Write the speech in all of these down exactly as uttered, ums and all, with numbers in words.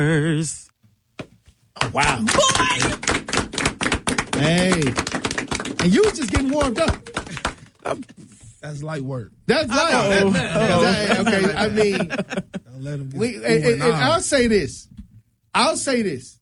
Oh, wow. Boy! Hey. And you was just getting warmed up. That's light work. That's light. Oh, that, oh. okay, I mean, Don't let him get we, and, and, and I'll say this. I'll say this.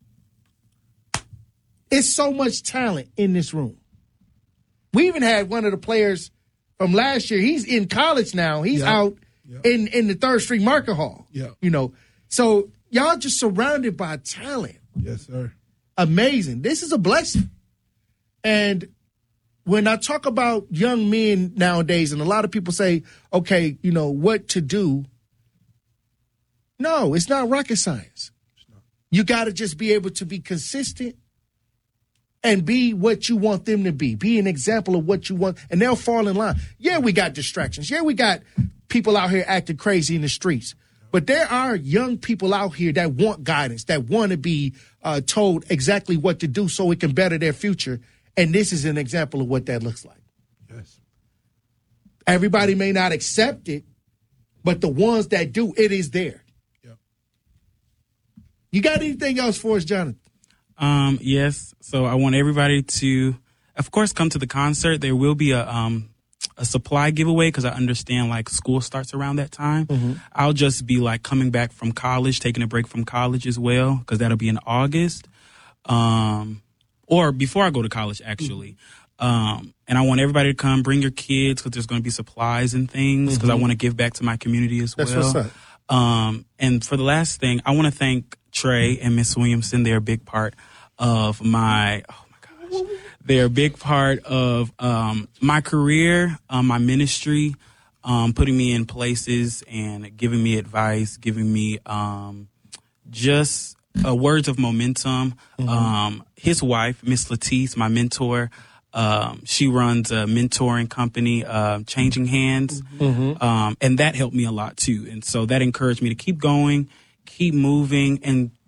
It's so much talent in this room. We even had one of the players from last year. He's in college now. He's Yep. out Yep. in, in the Third Street Market Hall. Yep. You know, so y'all just surrounded by talent. Yes, sir. Amazing. This is a blessing. And when I talk about young men nowadays, and a lot of people say, okay, you know, what to do. No, it's not rocket science. You got to just be able to be consistent and be what you want them to be. Be an example of what you want, and they'll fall in line. Yeah, we got distractions. Yeah, we got people out here acting crazy in the streets. But there are young people out here that want guidance, that want to be uh, told exactly what to do so it can better their future. And this is an example of what that looks like. Yes. Everybody may not accept it, but the ones that do, it is there. Yep. You got anything else for us, Jonathan? Um, yes. So I want everybody to, of course, come to the concert. There will be a um, a supply giveaway because I understand like school starts around that time. Mm-hmm. I'll just be like coming back from college, taking a break from college as well because that'll be in August. Um, or before I go to college, actually. Mm-hmm. Um, and I want everybody to come, bring your kids because there's going to be supplies and things because Mm-hmm. I want to give back to my community as That's well. what's up. Um, and for the last thing, I want to thank Trey and Miss Williamson. They're a big part of my, oh my gosh, they're a big part of um, my career, um, my ministry, um, putting me in places and giving me advice, giving me um, just uh, words of momentum. Mm-hmm. Um, his wife, Miss Latisse, my mentor, um, she runs a mentoring company, uh, Changing Hands, Mm-hmm. um, and that helped me a lot too. And so that encouraged me to keep going, keep moving, and